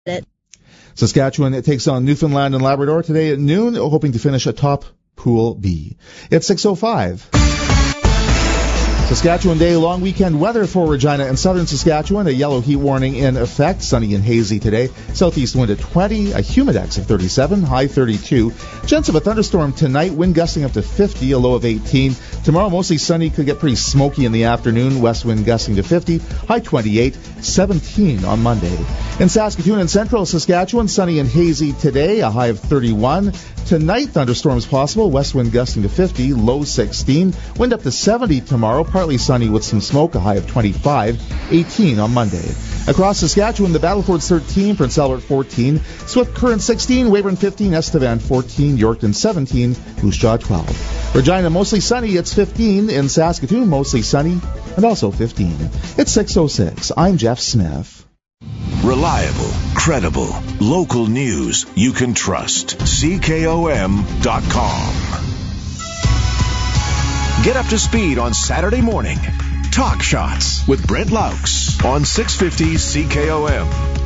it. Saskatchewan, it takes on Newfoundland and Labrador today at noon, hoping to finish atop Pool B. It's 6:05. Saskatchewan Day, long weekend weather for Regina and southern Saskatchewan. A yellow heat warning in effect. Sunny and hazy today. Southeast wind at 20, a humidex of 37, high 32. Chance of a thunderstorm tonight, wind gusting up to 50, a low of 18. Tomorrow, mostly sunny, could get pretty smoky in the afternoon. West wind gusting to 50, high 28, 17 on Monday. In Saskatoon and central Saskatchewan, sunny and hazy today, a high of 31. Tonight, thunderstorms possible. West wind gusting to 50, low 16. Wind up to 70 tomorrow. Partly sunny with some smoke, a high of 25, 18 on Monday. Across Saskatchewan, the Battlefords 13, Prince Albert 14, Swift Current 16, Weyburn 15, Estevan 14, Yorkton 17, Moose Jaw 12. Regina, mostly sunny, it's 15. In Saskatoon, mostly sunny, and also 15. It's 6:06. I'm Jeff Smith. Reliable, credible, local news you can trust. CKOM.com. Get up to speed on Saturday morning. Talk Shots with Brent Laux on 650 CKOM.